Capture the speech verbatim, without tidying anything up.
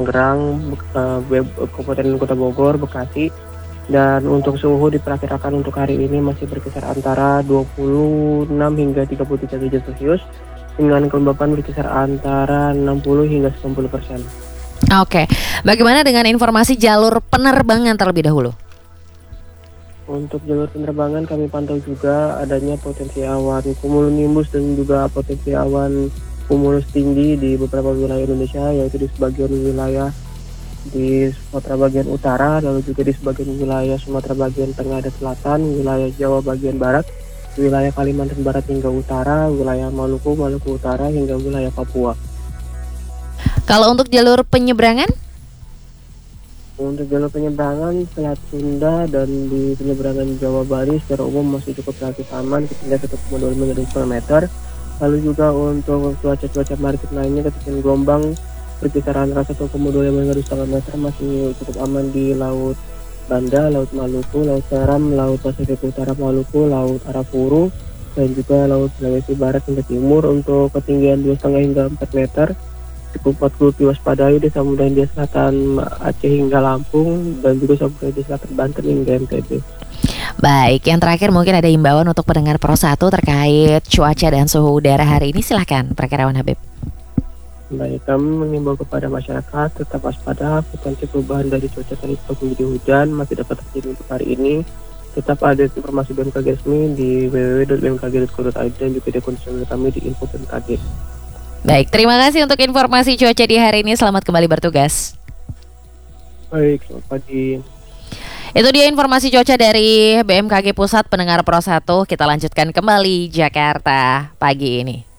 Tangerang, uh, Kabupaten Kota Bogor, Bekasi. Dan untuk suhu diperkirakan untuk hari ini masih berkisar antara dua puluh enam hingga tiga puluh tiga derajat Celcius dengan kelembapan berkisar antara enam puluh hingga sembilan puluh persen. Oke, bagaimana dengan informasi jalur penerbangan terlebih dahulu? Untuk jalur penerbangan kami pantau juga adanya potensi awan cumulonimbus dan juga potensi awan cumulus tinggi di beberapa wilayah Indonesia, yaitu di sebagian wilayah di Sumatera bagian utara, lalu juga di sebagian wilayah Sumatera bagian tengah dan selatan, wilayah Jawa bagian barat, wilayah Kalimantan Barat hingga utara, wilayah Maluku, Maluku Utara hingga wilayah Papua. Kalau untuk jalur penyeberangan? Untuk jalur penyeberangan Selat Sunda dan di penyeberangan Jawa Bali secara umum masih cukup relatif aman, ketinggian satu koma dua lima kilometer. Lalu juga untuk cuaca-cuaca maritim lainnya ketinggian gelombang berkisar antara satu koma dua lima hingga dua koma lima meter, masih cukup aman di Laut Banda, Laut Maluku, Laut Seram, Laut Pasifik Utara Maluku, Laut Arafuru, dan juga Laut Sulawesi Barat hingga Timur. Untuk ketinggian dua koma lima hingga empat meter cukup patut diwaspadai di Samudra Hindia Selatan Aceh hingga Lampung, dan juga Samudra Hindia Selatan Banten hingga N T B. Baik, yang terakhir mungkin ada himbauan untuk pendengar Pro satu terkait cuaca dan suhu udara hari ini, silahkan Prakirawan Habib. Baik, kami mengimbau kepada masyarakat tetap waspada, potensi perubahan dari cuaca tadi menjadi hujan masih dapat terjadi untuk hari ini. Tetap ada informasi B M K G resmi di w w w titik b m k g titik co titik i d dan juga di konsen kami di info B M K G. Baik, terima kasih untuk informasi cuaca di hari ini. Selamat kembali bertugas. Baik, selamat pagi. Itu dia informasi cuaca dari B M K G Pusat, pendengar Pro satu. Kita lanjutkan kembali Jakarta pagi ini.